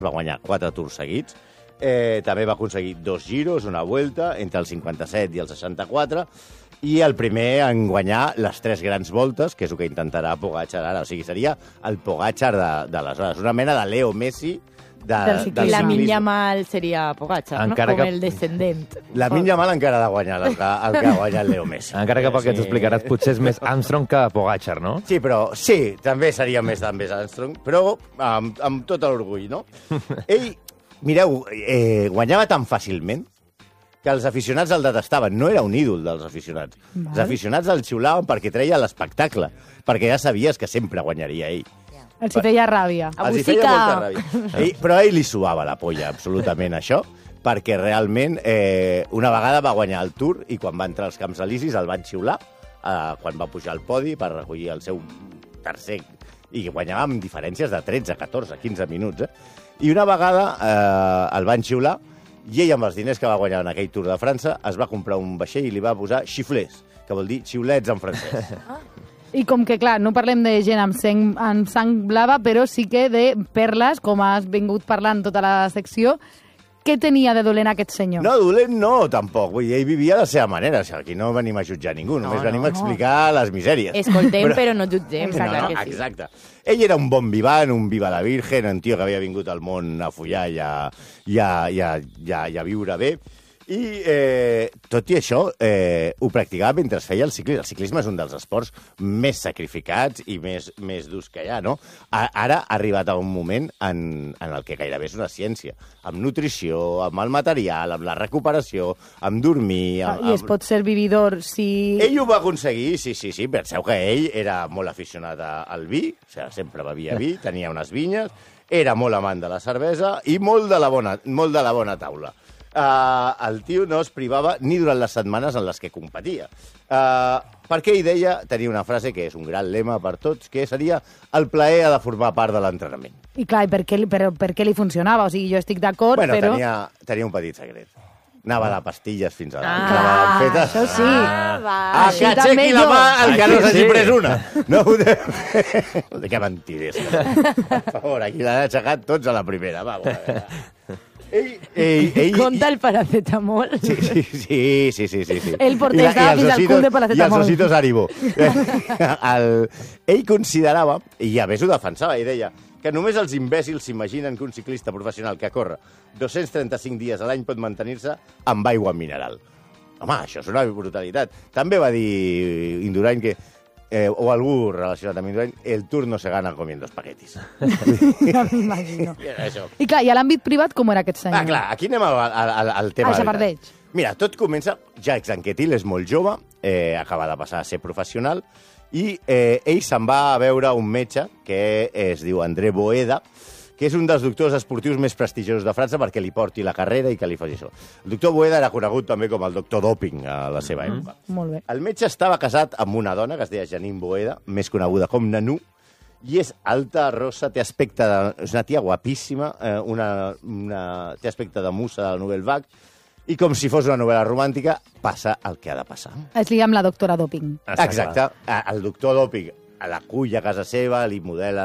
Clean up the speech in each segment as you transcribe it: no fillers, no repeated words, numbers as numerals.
va guanyar 4 tours seguits. També va aconseguir 2 giros, una Vuelta, entre el 57 i el 64, i el primer en guanyar les 3 grans voltes, que és el que intentarà Pogačar ara. O sigui, seria el Pogačar d'aleshores. Una mena de Leo Messi del ciclisme. Lamine Yamal seria Pogačar, no? Com el descendent. Lamine Yamal encara ha de guanyar el que ha guanyat Leo Messi. Encara que pel que ens explicaràs potser és més Armstrong que Pogačar, no? Sí, però sí, també seria més Armstrong, però amb tot l'orgull, no? Ell, mireu, guanyava tan fàcilment que els aficionats el detestaven. No era un ídol dels aficionats. Els aficionats el xiulaven perquè treia l'espectacle, perquè ja sabies que sempre guanyaria ell. Els hi feia ràbia. Els hi feia molta ràbia. Però a ell li suava la polla, absolutament, això, perquè realment una vegada va guanyar el Tour i quan va entrar als Camps Elisis el van xiular quan va pujar al podi per recollir el seu tercer, i guanyava amb diferències de 13, 14, 15 minuts. I una vegada el van xiular i ell, amb els diners que va guanyar en aquell Tour de França, es va comprar un vaixell i li va posar xiflers, que vol dir xiulets en francès. I com que, clar, no parlem de gent amb sang blava, però sí que de perles, com has vingut parlant tota la secció. Què tenia de dolent aquest senyor? No, dolent no, tampoc. Vull dir, ell vivia de la seva manera. O sigui, aquí no venim a jutjar ningú, només venim a explicar les misèries. Escoltem, però no jutgem. Exacte. Ell era un bon vivant, un viva la virgen, un tio que havia vingut al món a follar i a viure bé. I tot i això ho practicava mentre feia el ciclisme. El ciclisme és un dels esports més sacrificats i més durs que hi ha, no? Ara ha arribat a un moment en el que gairebé és una ciència, amb nutrició, amb el material, amb la recuperació, amb dormir... I es pot ser vividor si... Ell ho va aconseguir, sí. Penseu que ell era molt aficionat al vi, o sigui, sempre bevia vi, tenia unes vinyes, era molt amant de la cervesa i molt de la bona taula. El tio no es privava ni durant les setmanes en les que competia. Perquè ell deia, tenia una frase que és un gran lema per tots, que seria el plaer ha de formar part de l'entrenament. I clar, per què li funcionava? O sigui, jo estic d'acord, però... Tenia un petit secret. Anava de pastilles fins a dalt. Això sí. Que aixequi la mà el que no s'hagi pres una. No ho deu fer. Que mentides. Per favor, aquí l'han aixecat tots a la primera. Va, Conta el paracetamol. Sí. Ell portava fins al cul de paracetamol. I els ositos Haribo. Ell considerava, i a més ho defensava, i deia que només els imbècils s'imaginen que un ciclista professional que corre 235 dies a l'any pot mantenir-se amb aigua mineral. Home, això és una brutalitat. També va dir Indurain que o algú relacionat amb Indurain, el Tour no se gana comiendo espaguetis. Ja m'imagino. I clar, i a l'àmbit privat com era aquest senyor? Clar, aquí anem al tema. Al xafardeig. Mira, tot comença... Jacques Anquetil és molt jove, acaba de passar a ser professional, i ell se'n va a veure un metge que es diu André Boeda, que és un dels doctors esportius més prestigiosos de França perquè li porti la carrera i que li faci això. El doctor Boeda era conegut també com el doctor doping a la seva època. Molt bé. El metge estava casat amb una dona que es deia Janine Boeda, més coneguda com Nanou, i és alta, rossa, té aspecte de... És una tia guapíssima, té aspecte de musa de la Nouvelle Vague, i com si fos una novel·la romàntica, passa el que ha de passar. Es liga amb la doctora Doping. Exacte. El doctor Doping l'acull a casa seva, li modela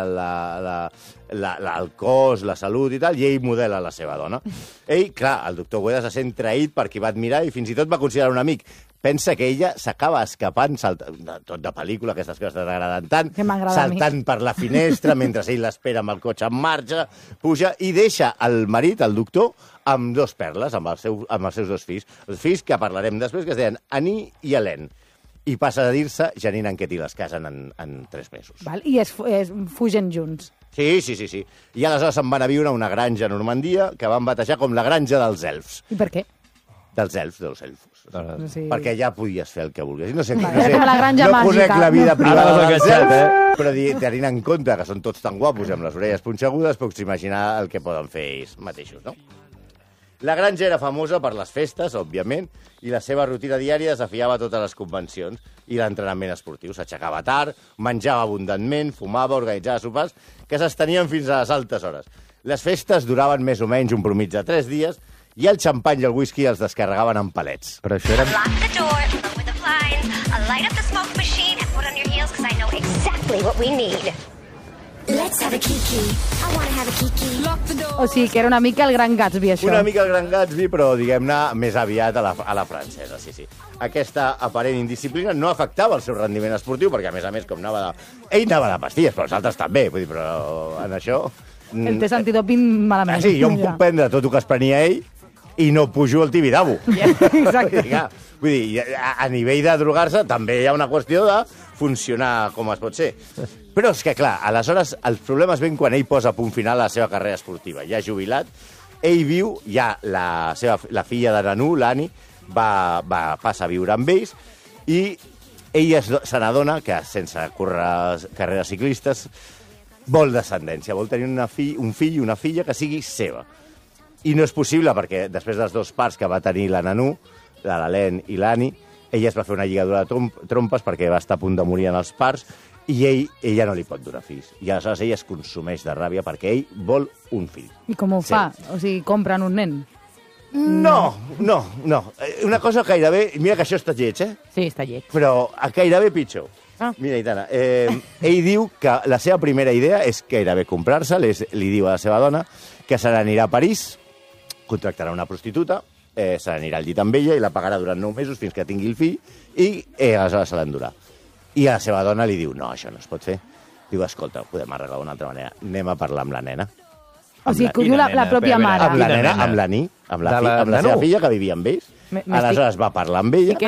el cos, la salut i tal, i ell modela la seva dona. Ell, clar, el doctor Boeda se sent traït perquè va admirar i fins i tot va considerar un amic. Pensa que ella s'acaba escapant, tot de pel·lícula, aquestes coses t'agraden tant, saltant per la finestra mentre ell l'espera amb el cotxe en marxa, puja i deixa el marit, el doctor, amb 2 perles, amb els seus 2 fills. Els fills que parlarem després, que es deien Annie i Hélène. I passa a dir-se Janine Anquetil, es casen en 3 mesos. I es fugen junts. Sí. I aleshores se'n van a viure a una granja a Normandia que van batejar com la granja dels elfs. I per què? Dels elfos. Sí. Perquè ja podies fer el que volgués. No conec la vida privada dels elfs, però tenint en compte que són tots tan guapos i amb les orelles punxegudes, pots imaginar el que poden fer ells mateixos, no? La granja era famosa per les festes, òbviament, i la seva rutina diària desafiava totes les convencions i l'entrenament esportiu. S'aixecava tard, menjava abundantment, fumava, organitzava sopars que s'estenien fins a les altes hores. Les festes duraven més o menys un promig de 3 dies i el xampany i el whisky els descarregaven en palets. Però això era... Let's have a kiki. I wanna have a kiki. Lock the door. O sigui, que era una mica el Gran Gatsby, això. Una mica el Gran Gatsby, però, diguem-ne, més aviat a la francesa, sí. Aquesta aparent indisciplina no afectava el seu rendiment esportiu, perquè, a més, com anava de... Ell anava de pastilles, però els altres també, vull dir, però en això... El test antidoping malament. Sí, jo em puc prendre tot el que es prenia ell i no pujo el Tibidabo. Exacte. Vull dir, a nivell de drogar-se també hi ha una qüestió de funcionar com es pot ser. Però és que, clar, aleshores els problemes ven quan ell posa a punt final a la seva carrera esportiva. Ja jubilat, ell viu, ja la filla de Nanu, l'Annie, passa a viure amb ells i ell se n'adona que, sense córrer carreres ciclistes, vol descendència, vol tenir un fill i una filla que sigui seva. I no és possible perquè després dels 2 parts que va tenir la Nanu, l'Helene i l'Annie, ella es va fer una lligadura de trompes perquè va estar a punt de morir en els parts i ella no li pot donar fills. I aleshores ella es consumeix de ràbia perquè ell vol un fill. I com ho fa? O sigui, compren un nen? No. Una cosa gairebé... Mira que això està lleig, Sí, està lleig. Però gairebé pitjor. Mira, Aitana, ell diu que la seva primera idea és gairebé comprar-se'l, li diu a la seva dona que se n'anirà a París, contractarà una prostituta, se n'anirà al llit amb ella i la pagarà durant 9 mesos fins que tingui el fill i aleshores se l'endurà. I a la seva dona li diu, no, això no es pot fer. Diu, escolta, ho podem arreglar d'una altra manera. Anem a parlar amb la nena. O sigui, que ho diu la pròpia mare. Amb la nena, amb la seva filla, que vivia amb ells. Aleshores va parlar amb ella.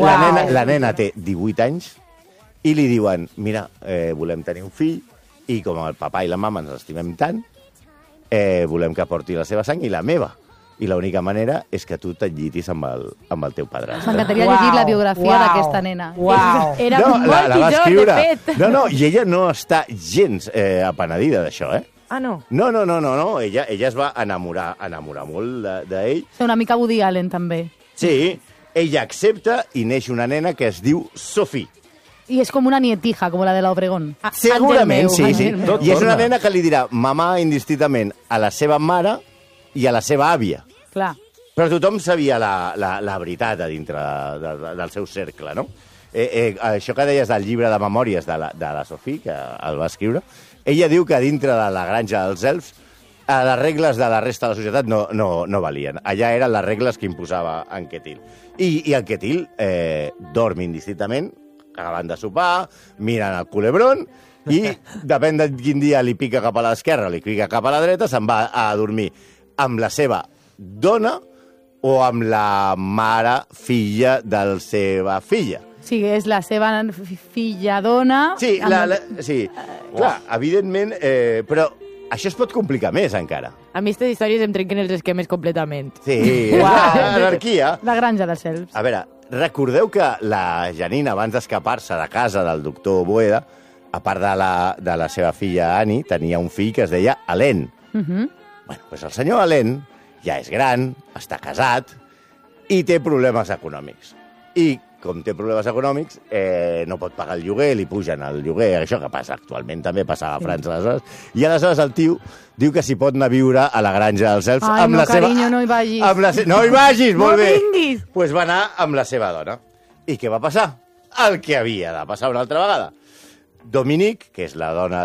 La nena té 18 anys i li diuen, mira, volem tenir un fill i com el papa i la mama ens estimem tant, volem que porti la seva sang i la meva. I l'única manera és que tu t'enllitis amb el teu padrastre. M'encantaria llegir la biografia d'aquesta nena. Era molt pitjor, de fet. No, i ella no està gens apenedida d'això, Ah, no? No. Ella es va enamorar molt d'ell. És una mica Woody Allen, també. Sí, ella accepta i neix una nena que es diu Sophie. I és com una nietija, com la de l'Obregón. Segurament, sí. I és una nena que li dirà mamà indistintament a la seva mare i a la seva àvia. Clar. Però tothom sabia la veritat a dintre del seu cercle, no? Això que deies del llibre de memòries de la Sophie, que el va escriure, ella diu que dintre de la granja dels elfs les regles de la resta de la societat no valien. Allà eren les regles que imposava Anquetil. I Anquetil dorm indistintament, acabant de sopar, miren el culebrón, i depèn de quin dia li pica cap a l'esquerra o li pica cap a la dreta, se'n va a dormir amb la seva dona o amb la mare filla de la seva filla. Sí, és la seva filla-dona... Sí, sí. Clar, evidentment, però això es pot complicar més, encara. A mi aquestes històries em trenquen els esquemes completament. Sí, l'anarquia. La granja dels elfs. A veure, recordeu que la Janina, abans d'escapar-se de casa del doctor Boeda, a part de la seva filla Annie, tenia un fill que es deia Alain. Bueno, doncs el senyor Alain ja és gran, està casat i té problemes econòmics. I com té problemes econòmics, no pot pagar el lloguer, li pugen el lloguer, això que passa actualment, també passava a França aleshores, i aleshores el tio diu que s'hi pot anar a viure a la granja dels elfs amb la seva... carinyo, no hi vagis. No hi vagis, molt bé. No vinguis. Doncs pues va anar amb la seva dona. I què va passar? El que havia de passar una altra vegada. Dominique, que és la dona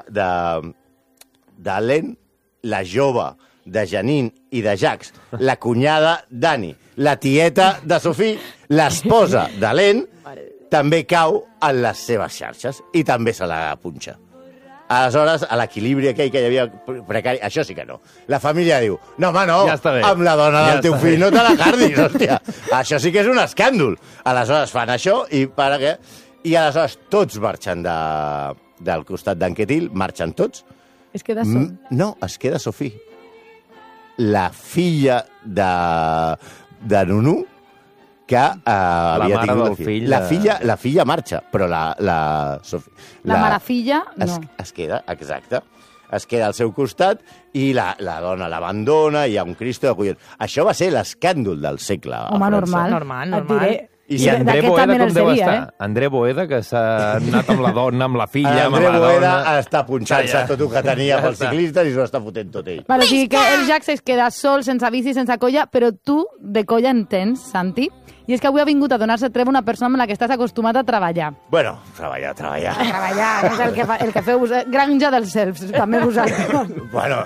d'Alain, la jove de Janine i de Jacques, la cunyada d'Annie, la tieta de Sophie, l'esposa d'Alain, també cau en les seves xarxes i també se la punxa. Aleshores, a l'equilibri aquell que hi havia precari, això sí que no. La família diu, no, home, no, ja amb la dona del teu fill no te la cardis, hòstia. Això sí que és un escàndol. Aleshores fan això i para què? I aleshores tots marxen del costat d'Anquetil, marxen tots. Es queda sol? No, es queda Sophie. La filla de Nunu, que havia tingut un fill. La filla marxa, però la mare-filla, no. Es queda, exacte. Es queda al seu costat i la dona l'abandona, hi ha un Cristo de collons. Això va ser l'escàndol del segle. Home, normal. Et diré, I André Boeda com deu estar? André Boeda, que s'ha anat amb la dona, amb la filla, amb la dona... André Boeda està punxant-se tot el que tenia pels ciclistes i s'ho està fotent tot ell. Vale, o sigui que el Jacques es queda sol, sense bici, sense colla, però tu de colla en tens, Santi? I és que avui ha vingut a donar-se treva una persona amb la que estás acostumat a treballar. Bueno, treballar. Treballar, no és el que feu vosaltres. Granja dels selfs, també vosaltres. Bueno.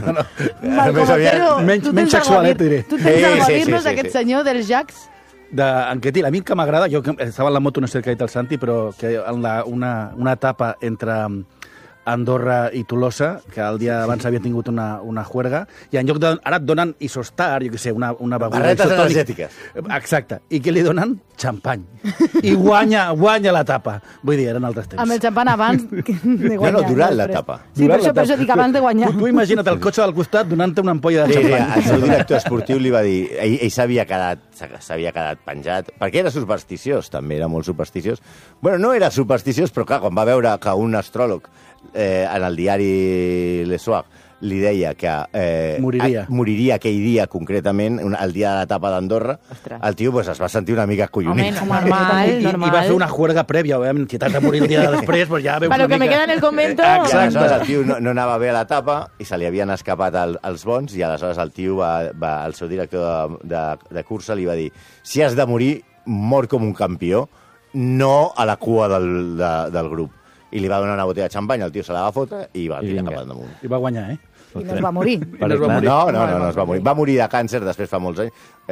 Menys sexual, diré. Tu tens algo a dir-nos d'aquest senyor dels Jacques? D'Anquetil, a mi que m'agrada, jo estava en la moto, no sé què ha dit el Santi, però que en una etapa entre Andorra i Tolosa, que el dia abans havia tingut una juerga, i en lloc de... Ara et donen Isostar, jo què sé, una beguda... Barretes energètiques. Exacte. I què li donen? Xampany. I guanya l'etapa. Vull dir, eren altres temps. Amb el xampany abans de guanyar. No, durant l'etapa. Sí, per això dic abans de guanyar. Tu imagina't el cotxe del costat donant-te una ampolla de xampany. El seu director esportiu li va dir... Ell s'havia quedat penjat, perquè era supersticiós, també era molt supersticiós. Bueno, no era supersticiós, però clar, quan va veure que un astròleg en el diari Le Soir li deia que moriria aquell dia concretament, el dia de l'etapa d'Andorra, el tio es va sentir una mica collonit. Normal. I va fer una juerga prèvia, si t'has de morir el dia després, pues ja veus una mica... Però que me queda en el convento... Exacte. El tio no anava bé a l'etapa i se li havien escapat els bons i aleshores el tio, el seu director de cursa li va dir: si has de morir, mor com un campió, no a la cua del grup. I li va donar una botella de xampany, el tio se la va fotre i va tirar cap damunt. I va guanyar, I no es va morir. No es va morir. Va morir de càncer després molts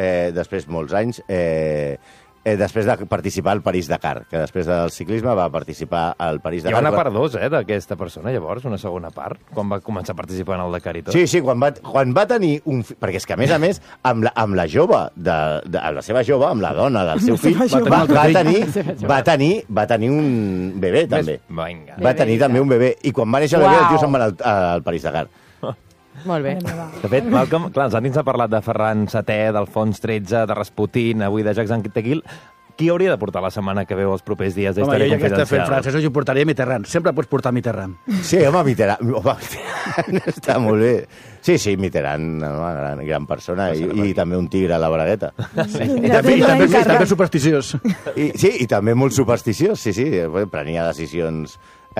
anys, després de participar al París-Dakar, que després del ciclisme va participar al París-Dakar. Hi ha una part 2, d'aquesta persona, llavors, una segona part, quan va començar a participar en el Dakar i tot. Sí, quan va tenir un... Perquè és que, a més, amb la jove, amb la seva jove, amb la dona del seu fill, va tenir un bebè, també. Va tenir també un bebè. I quan va néixer el bebè, el tio se'n va al París-Dakar. Molt bé. De fet, Malcolm, clar, el Santi ens ha parlat de Ferran VII, d'Alfons XIII, de Rasputin, avui de Jacques Anquetil. Qui hauria de portar la setmana que veu els propers dies d'Història Confidencial? Home, jo ja que estic fent francès, jo portaria Mitterrand. Sempre pots portar Mitterrand. Sí, home, Mitterrand està molt bé. Sí, Mitterrand, una gran persona, i també un tigre a la bragueta. I també supersticiós. I també molt supersticiós, sí. Prenia decisions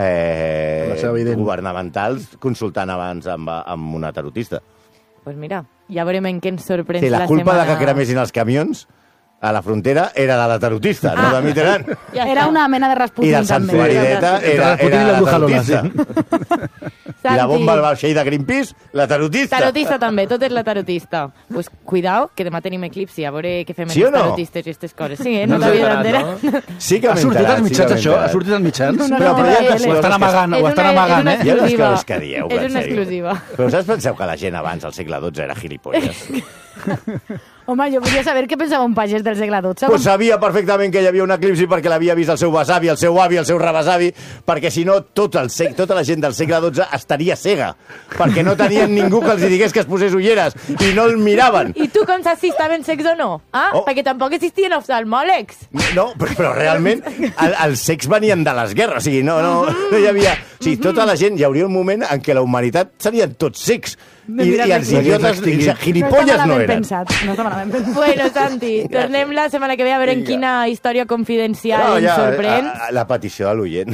governamentals consultant abans amb una tarotista. Pues mira, ja veurem en què ens sorprèn la culpa de que cremessin els camions a la frontera era de la tarotista, no de Mitterrand. Era una mena de Rasputin, també. I del Sant Suarideta era la tarotista. I la bomba al vaixell de Greenpeace, la tarotista. Tarotista també, tot és la tarotista. Pues cuidao, que demà tenim eclipsi, a veure què fem amb els tarotistes i aquestes coses. Sí, no t'havia d'entendre. Sí que m'he enterat. Ha sortit als mitjans, això? Ha sortit als mitjans? Ho estan amagant, És una exclusiva. Però us penseu que la gent abans, al segle XII, era gilipolles? Home, jo volia saber què pensava un pagès del segle XII. Pues sabia perfectament que hi havia un eclipsi perquè l'havia vist el seu besavi, el seu avi, el seu rebesavi, perquè si no tota la gent del segle XII estaria cega, perquè no tenien ningú que els digués que es posés ulleres i no el miraven. I tu com saps si estaven secs o no? Perquè tampoc existien oftalmòlegs. No, però realment els secs venien de les guerres, o sigui, no hi havia... O sigui, tota la gent, hi hauria un moment en què la humanitat serien tots secs. I els idiotes, gilipolles no eren. No està malament pensat. Bueno, Santi, tornem la setmana que ve a veure en quina història confidencial ens sorprèn. La petició de l'oient.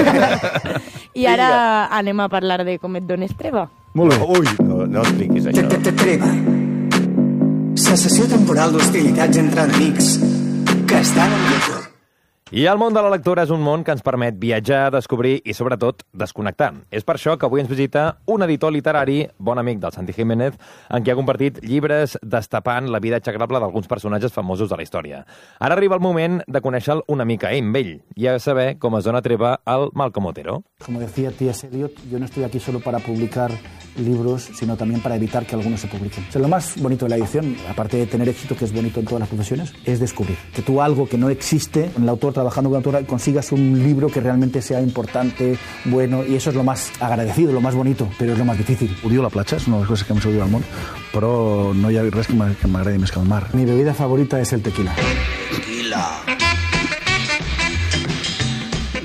I ara anem a parlar de com et dones treva. Molt bé. Ui, no expliquis això. Treva. Cessació temporal d'hostilitats entre enemics que estan en joc. I el món de la lectura és un món que ens permet viatjar, descobrir i, sobretot, desconnectar. És per això que avui ens visita un editor literari, bon amic del Santi Jiménez, en qui ha compartit llibres destapant la vida execrable d'alguns personatges famosos de la història. Ara arriba el moment de conèixer-lo una mica amb ell i a saber com es dona treva al Malcolm Otero. Como decía T.S. Eliot, yo no estoy aquí solo para publicar libros, sino también para evitar que algunos se publiquen. O sea, lo más bonito de la edición, aparte de tener éxito, que es bonito en todas las profesiones, es descubrir. Que tú algo que no existe, el autor trabajando con autor, consigas un libro que realmente sea importante, bueno, y eso es lo más agradecido, lo más bonito, però és lo más difícil. Odio la platja, és una de les coses que més odio al món, però no hi ha res que m'agradi més que el mar. Mi bebida favorita es el tequila. Tequila.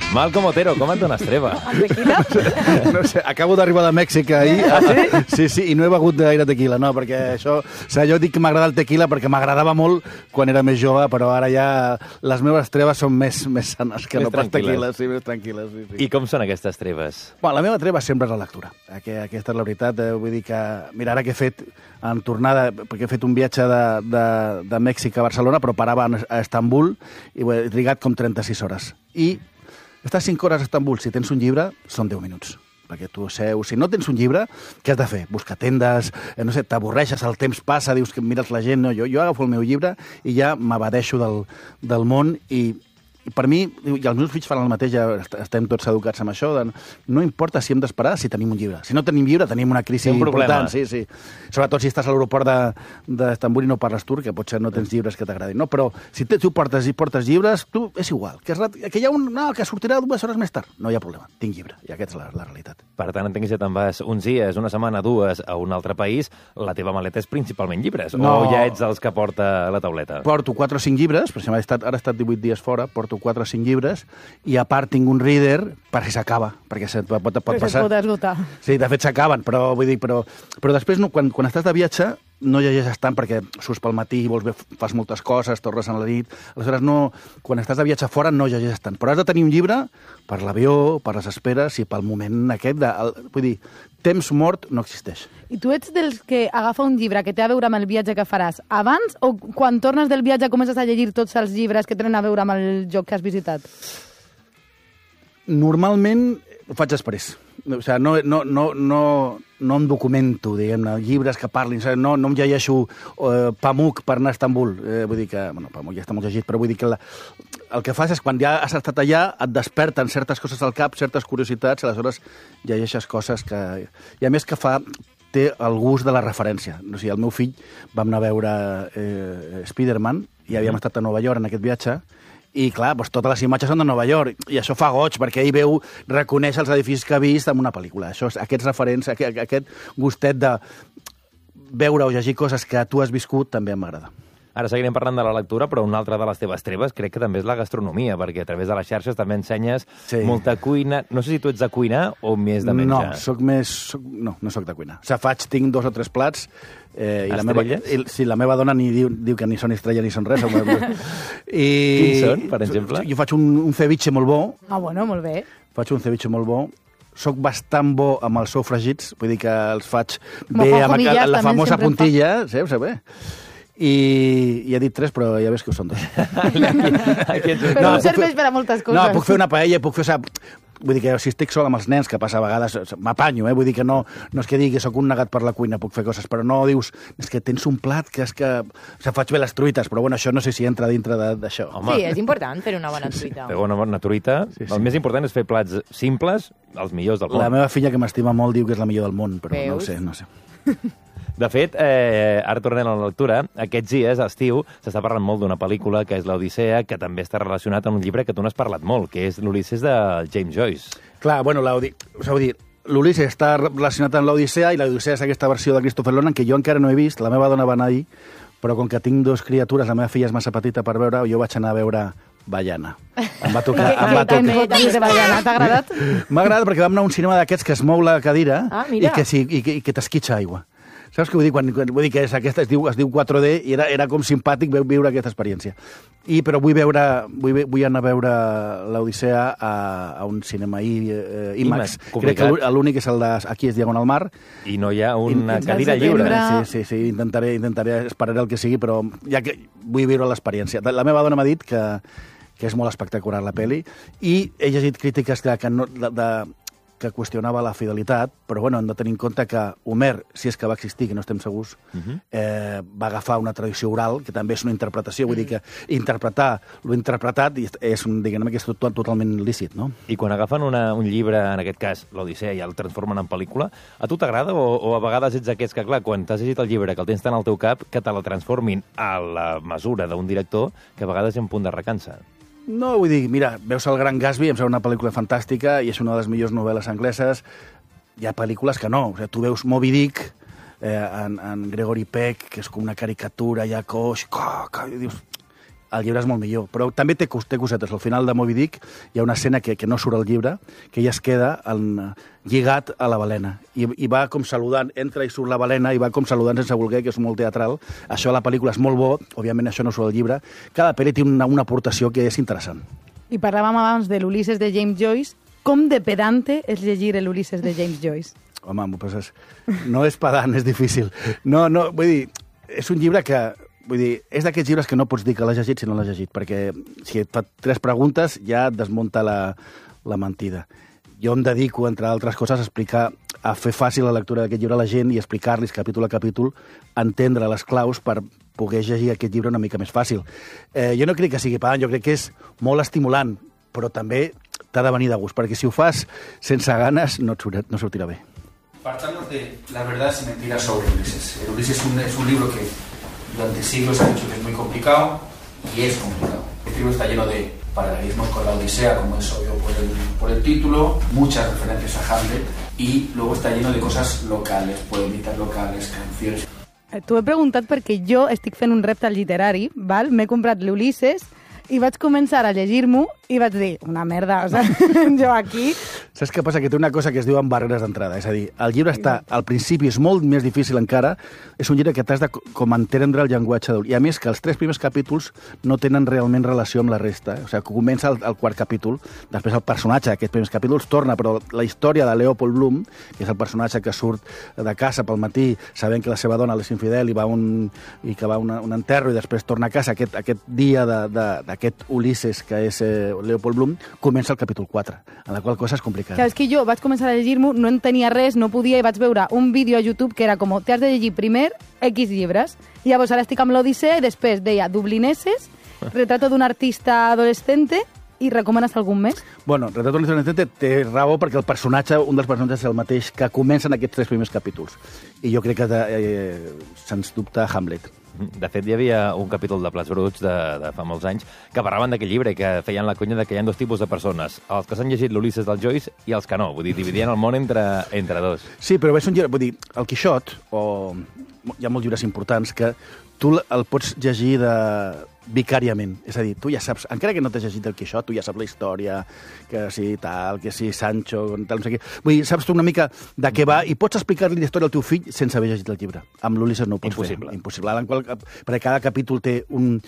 Malcom Otero, com et dones treva? Amb tequila? No sé, acabo d'arribar de Mèxic ahir. Sí, i no he begut gaire tequila, no, perquè això... O sigui, jo dic que m'agrada el tequila perquè m'agradava molt quan era més jove, però ara ja les meves treves són més sanes que no pas tequila. Sí, més tranquil·les. Sí. I com són aquestes treves? Bueno, la meva treva sempre és la lectura. Aquesta és la veritat. Vull dir que, mira, ara que he fet en tornada, perquè he fet un viatge de Mèxic a Barcelona, però parava a Estambul i he trigat com 36 hores. I estar 5 hores a Estambul, si tens un llibre, són 10 minuts. Perquè tu seus... Si no tens un llibre, què has de fer? Buscar tendes, no sé, t'avorreixes, el temps passa, dius que mires la gent... No, jo agafo el meu llibre i ja m'abadeixo del món i per mi, i els meus fills fan el mateix, ja estem tots educats amb això, no importa si hem d'esperar si tenim un llibre. Si no tenim llibre, tenim una crisi important. Sí. Sobretot si estàs a l'aeroport d'Estambul i no parles turc, que potser no tens llibres que t'agradin. No? Però si tu portes llibres, tu és igual. Que hi ha que sortirà 2 hores més tard. No hi ha problema, tinc llibre. I aquesta és la realitat. Per tant, entenc que si te'n vas uns dies, una setmana, 2 a un altre país, la teva maleta és principalment llibres? No. O ja ets els que porta la tauleta? Porto 4 o 5 llibres, per exemple, ara he estat 18 dies fora, porto 4 o 5 llibres, i a part tinc un reader per si s'acaba, perquè pot passar... Se't pot esgotar. Sí, de fet s'acaben, però després quan estàs de viatge no llegeixes tant perquè surts pel matí, fas moltes coses, tornes a la nit, aleshores quan estàs de viatge fora no llegeixes tant, però has de tenir un llibre per l'avió, per les esperes i pel moment aquest, vull dir, temps mort no existeix. I tu ets dels que agafa un llibre que té a veure amb el viatge que faràs abans o quan tornes del viatge comences a llegir tots els llibres que tenen a veure amb el lloc que has visitat? Normalment ho faig després. O sigui, no em documento, diguem-ne, llibres que parlin, no em llegeixo Pamuk per anar a Estambul. Vull dir que, bueno, Pamuk ja està molt llegit, però vull dir que el que fas és quan ja has estat allà et desperten certes coses al cap, certes curiositats, aleshores llegeixes coses que... I a més que té el gust de la referència. O sigui, el meu fill vam anar a veure Spider-Man i havíem estat a Nova York en aquest viatge i, clar, doncs, totes les imatges són de Nova York i això fa goig, perquè ell reconeix els edificis que ha vist en una pel·lícula. Aquests referents, aquest gustet de veure o llegir coses que tu has viscut també m'agrada. Ara seguirem parlant de la lectura, però una altra de les teves treves crec que també és la gastronomia, perquè a través de les xarxes també ensenyes molta cuina. No sé si tu ets de cuinar o més de menjar. No, no soc de cuinar. O sigui, tinc 2 o 3 plats. Estrelles? La meva dona diu que ni són estrelles ni són res. Quins són, per exemple? Jo faig un ceviche molt bo. Ah, bueno, molt bé. Faig un ceviche molt bo. Soc bastant bo amb els sofregits, vull dir que els faig bé amb la famosa puntilla, saps bé? I he dit 3, però ja veus que ho són 2. Però no serveix per a moltes coses. No, puc fer una paella, puc fer... Vull dir que si estic sol amb els nens, que passa a vegades, m'apanyo, vull dir que no és que digui que sóc un negat per la cuina, puc fer coses, però no dius, és que tens un plat que és que... O sigui, faig bé les truites, però bueno, això no sé si entra dintre d'això. Sí, és important fer una bona truita. Fer una bona truita. Sí. El més important és fer plats simples, els millors del món. La meva filla, que m'estima molt, diu que és la millor del món, però no ho sé. De fet, ara tornem a la lectura, aquests dies, a estiu, s'està parlant molt d'una pel·lícula que és l'Odissea, que també està relacionat amb un llibre que tu n'has parlat molt, que és l'Ulisses de James Joyce. Clar, bueno, l'Ulisses està relacionat amb l'Odissea, i l'Odissea és aquesta versió de Christopher Nolan que jo encara no he vist, la meva dona va anar ahir, però com que tinc 2 criatures, la meva filla és massa petita per veure, jo vaig anar a veure Baiana. Em va tocar. T'ha agradat? M'ha agradat perquè vam anar a un cinema d'aquests que es mou la cadira i que t'esquitxa aigua. Saps què vull dir? Vull dir que es diu 4D i era com simpàtic viure aquesta experiència. Però vull anar a veure l'Odissea a un cinema IMAX. Crec que l'únic és el aquí és Diagonal Mar. I no hi ha una cadira lliure. Sí, intentaré, esperaré el que sigui, però ja que vull viure l'experiència. La meva dona m'ha dit que és molt espectacular la pel·li i he llegit crítiques que qüestionava la fidelitat, però bueno, hem de tenir en compte que Homer, si és que va existir, que no estem segurs, va agafar una tradició oral, que també és una interpretació, vull dir que interpretar lo interpretat és totalment lícit, no? I quan agafen un llibre, en aquest cas l'Odissea, i el transformen en pel·lícula, a tu t'agrada o a vegades ets aquests que, clar, quan t'has llegit el llibre, que el tens tant al teu cap, que te la transformin a la mesura d'un director, que a vegades hi ha un punt de recança? No, vull dir, mira, veus El Gran Gatsby, em sembla una pel·lícula fantàstica i és una de les millors novel·les angleses. Hi ha pel·lícules que no. O sigui, tu veus Moby Dick, en Gregory Peck, que és com una caricatura, ja coix, i dius... el llibre és molt millor. Però també té cosetes. Al final de Moby Dick hi ha una escena que no surt al llibre, que ella es queda lligat a la balena. I va com saludant, entra i surt la balena, i va com saludant sense voler, que és molt teatral. Això a la pel·lícula és molt bo, òbviament això no surt al llibre. Cada pel·li té una aportació que és interessant. I parlàvem abans de l'Ulisses de James Joyce. Com de pedante és llegir l'Ulisses de James Joyce? Home, pues no és pedant, és difícil. No, vull dir, és un llibre que... Vull dir, és d'aquests llibres que no pots dir que l'has llegit si no l'has llegit, perquè si et fa 3 preguntes ja et desmunta la mentida. Jo em dedico, entre altres coses, a fer fàcil la lectura d'aquest llibre a la gent i explicar-los capítol a capítol, entendre les claus per poder llegir aquest llibre una mica més fàcil. Jo no crec que sigui pedant, jo crec que és molt estimulant, però també t'ha de venir de gust, perquè si ho fas sense ganes no sortirà bé. Partamos de las verdades y mentiras sobre Ulises. Ulises es un libro que durante siglos ha dicho que es muy complicado y es complicado. Este libro está lleno de paralelismos con la Odisea, como es obvio por el título, muchas referencias a Hamlet y luego está lleno de cosas locales, poemitas locales, canciones. T'ho he preguntat perquè jo estic fent un repte literari, val? M'he comprat l'Ulisses i vaig començar a llegir-m'ho i vaig dir, una merda, o sigui, jo aquí... Saps què passa? Que té una cosa que es diuen barreres d'entrada, és a dir, el llibre està, al principi és molt més difícil encara, és un llibre que t'has de com entendre el llenguatge i a més que els 3 primers capítols no tenen realment relació amb la resta, o sigui, comença el quart capítol, després el personatge d'aquests primers capítols torna, però la història de Leopold Bloom, que és el personatge que surt de casa pel matí sabent que la seva dona és infidel i que va a un enterro i després torna a casa, aquest dia d'aquest Ulisses que és Leopold Bloom, comença el capítol 4, en la qual cosa és complicada. Clar, és que jo vaig començar a llegir-m'ho, no entenia res, no podia, i vaig veure un vídeo a YouTube que era com, t'has de llegir primer X llibres, i llavors ara estic amb l'Odissea i després deia Dublineses, Retrato d'un artista adolescente, i recomanes algun més? Bueno, Retrato d'un artista adolescente té raó perquè el personatge, un dels personatges és el mateix que comencen aquests 3 primers capítols. I jo crec que sens dubte Hamlet. De fet, hi havia un capítol de Plats Bruts de fa molts anys que parlaven d'aquest llibre i que feien la conya de que hi ha 2 tipus de persones, els que s'han llegit l'Ulisses del Joyce i els que no, vull dir, dividien el món entre 2. Sí, però és un llibre, vull dir, el Quixot, o hi ha molts llibres importants que tu el pots llegir vicàriament. És a dir, tu ja saps, encara que no t'has llegit el Quixot, tu ja saps la història, que sí, tal, que sí, Sancho, tal, no sé què. Vull dir, saps tu una mica de què va i pots explicar-li la història al teu fill sense haver llegit el llibre. Amb l'Ulisses no ho pots fer. Impossible. Perquè cada capítol té un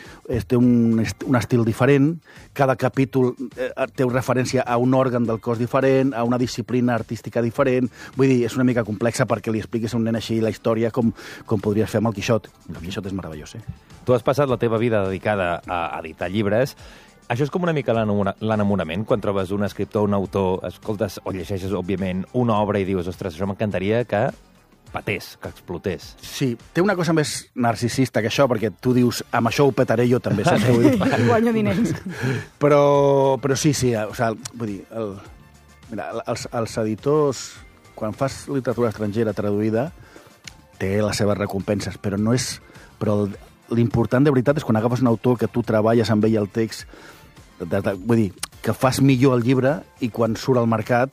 estil diferent, cada capítol té referència a un òrgan del cos diferent, a una disciplina artística diferent. Vull dir, és una mica complexa perquè li expliquis a un nen així la història com podries fer amb el Quixot. El Quixot és meravellós, Tu has passat la teva vida dedicada a editar llibres. Això és com una mica l'enamorament, quan trobes un escriptor, un autor, escoltes o llegeixes, òbviament, una obra i dius, ostres, això m'encantaria que patés, que explotés. Sí, té una cosa més narcisista que això, perquè tu dius, amb això ho petaré jo també, saps què vull dir? Guanyo diners. Però sí, o sigui, vull dir, mira, els editors, quan fas literatura estrangera traduïda, té les seves recompenses, però no és... Però l'important de veritat és quan agafes un autor que tu treballes amb ell el text, vull dir, que fas millor el llibre i quan surt al mercat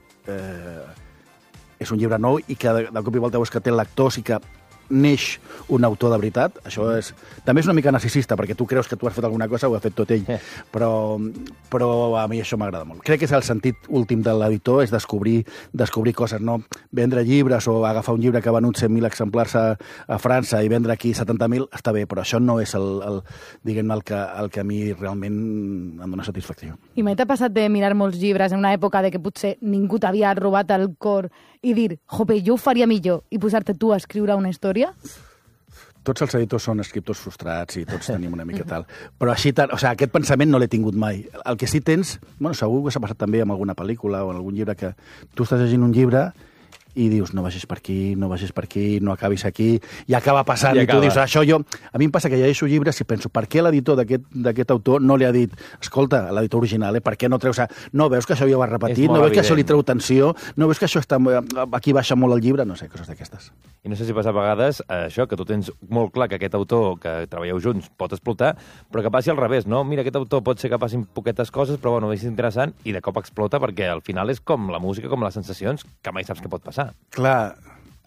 és un llibre nou i que de cop i volta veus que té lectors i que neix un autor de veritat. Això també és una mica narcisista, perquè tu creus que tu has fet alguna cosa, ho ha fet tot ell. Però a mi això m'agrada molt. Crec que és el sentit últim de l'editor, és descobrir coses, no? Vendre llibres o agafar un llibre que ha venut 100.000 exemplars a França i vendre aquí 70.000, està bé, però això no és diguem-ne, el que a mi realment em dona satisfacció. I mai t'ha passat de mirar molts llibres en una època de que potser ningú t'havia robat el cor i dir, jope, jo ho faria millor, i posar-te tu a escriure una història? Tots els editors són escriptors frustrats i tots tenim una mica tal. Però així, aquest pensament no l'he tingut mai. El que sí tens, bueno, segur que s'ha passat també amb alguna pel·lícula o en algun llibre, que tu estàs llegint un llibre i dius, no vagis per aquí, no acabis aquí, i acaba passant, i tu dius, això jo... A mi em passa que llegeixo llibres i penso, per què l'editor d'aquest autor no li ha dit, escolta, l'editor original, per què no treus... No, veus que això ja ho ha repetit, no veus que això li treu tensió, no veus que això està... aquí baixa molt el llibre, no sé, coses d'aquestes. I no sé si passa a vegades això, que tu tens molt clar que aquest autor que treballeu junts pot explotar, però que passi al revés, no? Mira, aquest autor pot ser que passin poquetes coses, però bueno, és interessant, i de cop explota, perquè al final és com la música, com les sensacions, que mai saps què pot passar. Clar,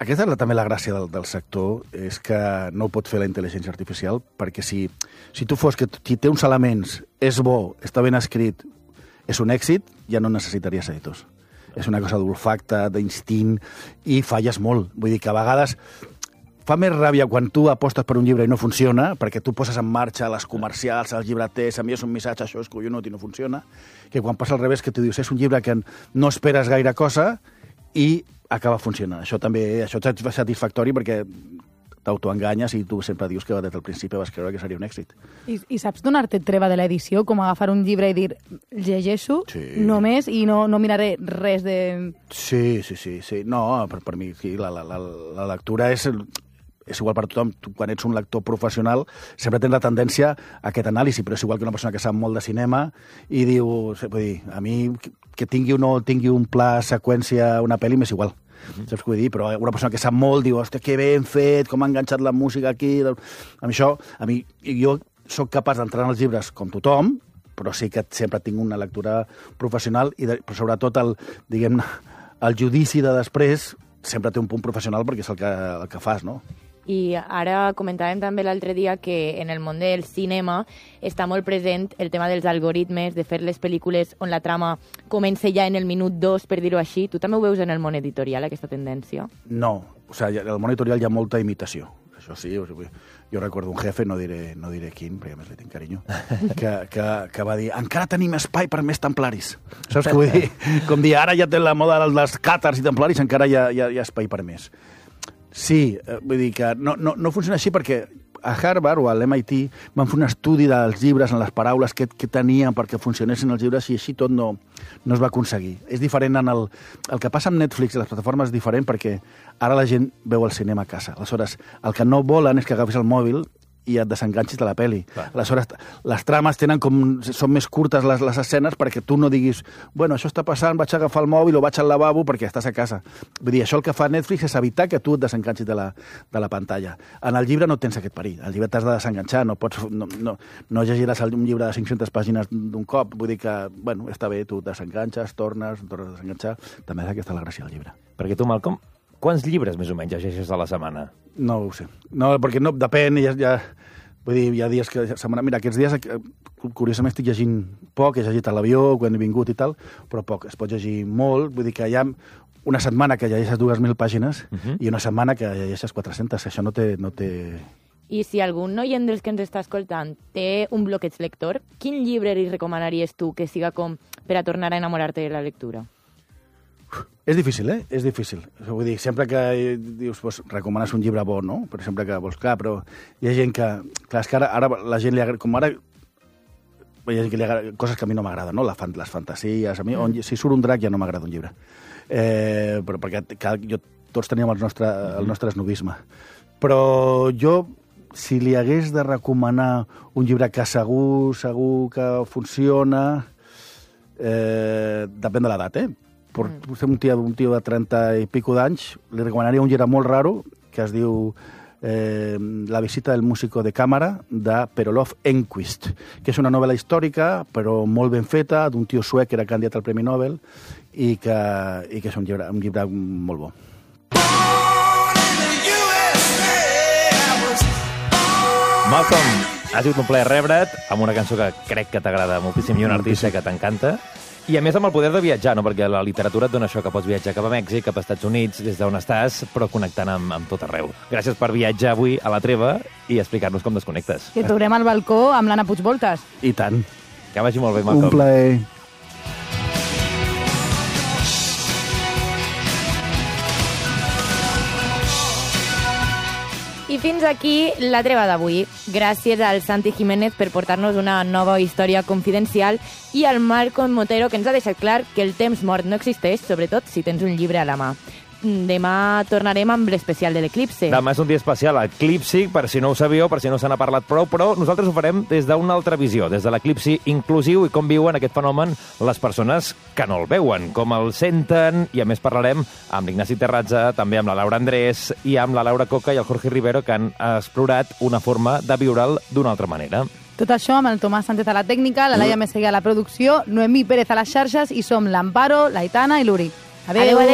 Aquesta és també la gràcia del sector, és que no ho pot fer la intel·ligència artificial, perquè si tu fos que qui té uns elements, és bo, està ben escrit, és un èxit, ja no necessitaries editors. És una cosa d'olfacte, d'instint, i falles molt. Vull dir que a vegades fa més ràbia quan tu apostes per un llibre i no funciona, perquè tu poses en marxa les comercials, els llibreters, envies un missatge, això és collonut i no funciona, que quan passa al revés, que tu dius, és un llibre que no esperes gaire cosa i acaba funcionant. Això és satisfactori perquè t'autoenganyes i tu sempre dius que des del principi vas creure que seria un èxit. I saps donar-te treva de l'edició, com agafar un llibre i dir, llegeixo només i no miraré res de... Sí. No, per mi sí, la lectura és igual per tothom. Tu, quan ets un lector professional, sempre tens la tendència a aquest anàlisi, però és igual que una persona que sap molt de cinema i diu, vull dir, a mi que tingui o no tingui un pla, seqüència, una pel·li, m'és igual. Saps què vull dir? Però una persona que sap molt diu, hòstia, que ben fet, com ha enganxat la música aquí... Jo sóc capaç d'entrar en els llibres com tothom, però sí que sempre tinc una lectura professional i però sobretot el judici de després sempre té un punt professional perquè és el que fas, no? I ara comentàvem també l'altre dia que en el món del cinema està molt present el tema dels algoritmes, de fer les pel·lícules on la trama comença ja en el minut 2, per dir-ho així. Tu també ho veus en el món editorial, aquesta tendència? No, o sigui, en el món editorial hi ha molta imitació. Això sí, jo recordo un jefe, no diré quin, perquè a més li tinc carinyo, que va dir, encara tenim espai per més templaris. Saps què vull dir? Com dir, ara ja té la moda dels càtars i templaris, encara hi ha espai per més. Sí, vull dir que no funciona així perquè a Harvard o a l'MIT van fer un estudi dels llibres en les paraules que tenien perquè funcionessin els llibres i així tot no es va aconseguir. És diferent el que passa amb Netflix i les plataformes és diferent perquè ara la gent veu el cinema a casa. Aleshores, el que no volen és que agafis el mòbil i et desenganxis de la pel·li. Aleshores, les trames són més curtes les escenes perquè tu no diguis, bueno, això està passant, vaig agafar el mòbil o vaig al lavabo perquè estàs a casa. Vull dir, això el que fa Netflix és evitar que tu et desenganxis de la pantalla. En el llibre no tens aquest perill. El llibre t'has de desenganxar, no llegiràs un llibre de 500 pàgines d'un cop. Vull dir que, bueno, està bé, tu desenganxes, tornes a desenganxar. També és aquesta la gràcia del llibre. Perquè tu, Malcolm, quants llibres més o menys llegeixes a la setmana? No ho sé. No, perquè no, depèn, vull dir, hi ha dies que... Mira, aquests dies, curiosament, estic llegint poc, he llegit a l'avió, quan he vingut i tal, però poc, es pot llegir molt, vull dir que hi ha una setmana que llegeixes 2.000 pàgines i una setmana que llegeixes 400, això no té... I si algun oient dels que ens està escoltant té un bloqueig lector, quin llibre li recomanaries tu que siga com per a tornar a enamorar-te de la lectura? És difícil, És difícil. Vull dir, sempre que dius, recomanes un llibre bo, no? Però sempre que vols, clar, però hi ha gent que... Clar, és que ara la gent li agrada... Com ara... Hi ha gent que li agrada coses que a mi no m'agraden, no? Les fantasies... A mi, si surt un drac ja no m'agrada un llibre. Però perquè tots teníem el nostre snobisme. Però jo, si li hagués de recomanar un llibre que segur que funciona... Depèn de l'edat, un tio de 30 i pico d'anys, li recomanaria un llibre molt raro que es diu La visita del músico de cámara de Per-Olof Enquist, que és una novel·la històrica però molt ben feta, d'un tio suec que era candidat al Premi Nobel i que és un llibre molt bo. Malcolm, ha sigut un plaer rebre't amb una cançó que crec que t'agrada moltíssim i un artista que t'encanta. I a més amb el poder de viatjar, no? Perquè la literatura et dona això, que pots viatjar cap a Mèxic, cap a Estats Units, des d'on estàs, però connectant amb tot arreu. Gràcies per viatjar avui a la Treva i explicar-nos com desconnectes. I et veurem al balcó amb l'Anna Puigvoltes. I tant. Que vagi molt bé, Malcolm. Un plaer. I fins aquí la Treva d'avui. Gràcies al Santi Jiménez per portar-nos una nova història confidencial i al Malcolm Motero, que ens ha deixat clar que el temps mort no existeix, sobretot si tens un llibre a la mà. Demà tornarem amb l'especial de l'eclipse. Demà és un dia especial, eclipsi, per si no ho sabíeu, per si no se n'ha parlat prou, però nosaltres ho farem des d'una altra visió, des de l'eclipsi inclusiu i com viuen aquest fenomen les persones que no el veuen, com el senten, i a més parlarem amb l'Ignasi Terratza, també amb la Laura Andrés i amb la Laura Coca i el Jorge Rivero, que han explorat una forma de viure'l d'una altra manera. Tot això amb el Tomàs Sánchez a la tècnica, la Laia Meseguer a la producció, Noemí Pérez a les xarxes i som l'Amparo, l'Aitana i l'Uri. Adéu.